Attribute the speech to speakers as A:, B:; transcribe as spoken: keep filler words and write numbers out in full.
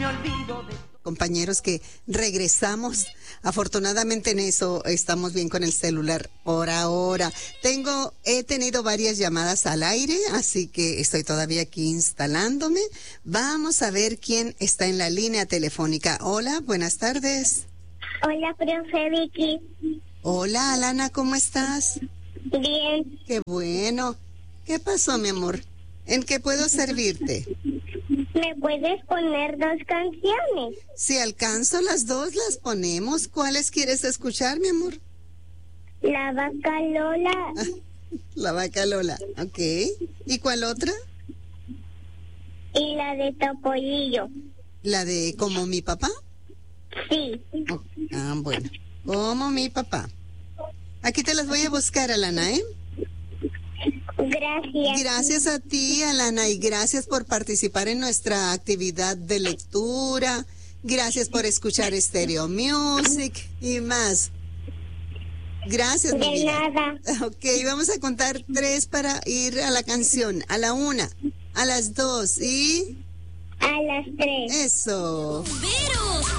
A: Compañeros, que regresamos. Afortunadamente en eso estamos bien con el celular por ahora. Tengo, he tenido varias llamadas al aire, así que estoy todavía aquí instalándome. Vamos a ver quién está en la línea telefónica. Hola, buenas tardes.
B: Hola, profe Vicky.
A: Hola, Alana, ¿cómo estás?
B: Bien.
A: Qué bueno. ¿Qué pasó, mi amor? ¿En qué puedo servirte?
B: ¿Me puedes poner dos canciones?
A: Si alcanzo las dos, las ponemos. ¿Cuáles quieres escuchar, mi amor?
B: La vaca Lola.
A: Ah, la vaca Lola, ok. ¿Y cuál otra?
B: Y la de Topollillo.
A: ¿La de Como mi papá?
B: Sí.
A: Oh, ah, bueno. Como mi papá. Aquí te las voy a buscar, Alana, ¿eh?
B: Gracias.
A: Gracias a ti, Alana, y gracias por participar en nuestra actividad de lectura. Gracias por escuchar Stereo Music y más. Gracias, mi
B: De
A: vida.
B: nada.
A: Ok, vamos a contar tres para ir a la canción. A la una, a las dos y...
B: A las tres.
A: Eso.
C: ¡Bomberos!